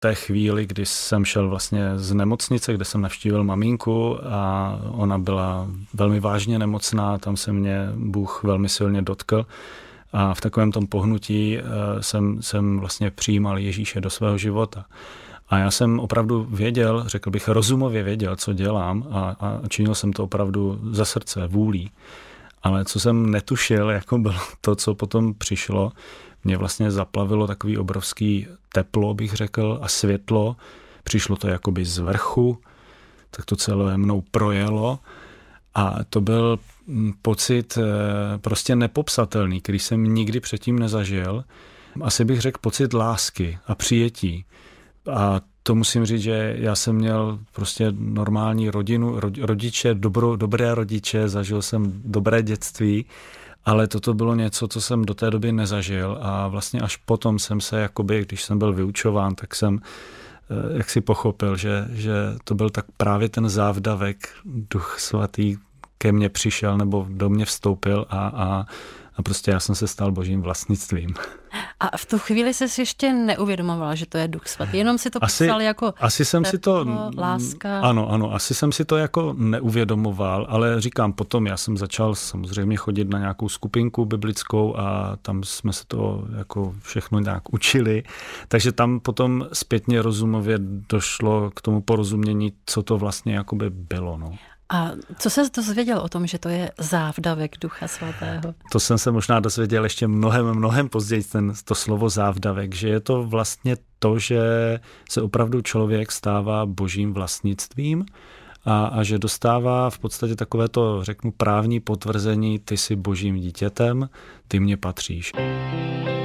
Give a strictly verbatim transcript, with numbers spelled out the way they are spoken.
té chvíli, kdy jsem šel vlastně z nemocnice, kde jsem navštívil maminku a ona byla velmi vážně nemocná, tam se mě Bůh velmi silně dotkl a v takovém tom pohnutí jsem, jsem vlastně přijímal Ježíše do svého života. A já jsem opravdu věděl, řekl bych rozumově věděl, co dělám a, a činil jsem to opravdu za srdce, vůlí. Ale co jsem netušil, jako bylo to, co potom přišlo, mě vlastně zaplavilo takový obrovský teplo, bych řekl, a světlo. Přišlo to jakoby z vrchu, tak to celé mnou projelo a to byl pocit prostě nepopsatelný, který jsem nikdy předtím nezažil. Asi bych řekl pocit lásky a přijetí. A to musím říct, že já jsem měl prostě normální rodinu, rodiče, dobro, dobré rodiče, zažil jsem dobré dětství, ale toto bylo něco, co jsem do té doby nezažil a vlastně až potom jsem se, jakoby, když jsem byl vyučován, tak jsem jak si pochopil, že, že to byl tak právě ten závdavek, Duch Svatý ke mně přišel nebo do mě vstoupil a, a, a prostě já jsem se stal božím vlastnictvím. A v tu chvíli jsi ještě neuvědomoval, že to je Duch Svatý, jenom si to asi, psal jako asi jsem teplo, si to, láska. Ano, ano, asi jsem si to jako neuvědomoval, ale říkám potom, já jsem začal samozřejmě chodit na nějakou skupinku biblickou a tam jsme se to jako všechno nějak učili, takže tam potom zpětně rozumově došlo k tomu porozumění, co to vlastně jakoby bylo, no. A co ses dozvěděl o tom, že to je závdavek Ducha Svatého? To jsem se možná dozvěděl ještě mnohem, mnohem později, ten, to slovo závdavek, že je to vlastně to, že se opravdu člověk stává božím vlastnictvím a, a že dostává v podstatě takové to, řeknu, právní potvrzení, ty jsi božím dítětem, ty mě patříš.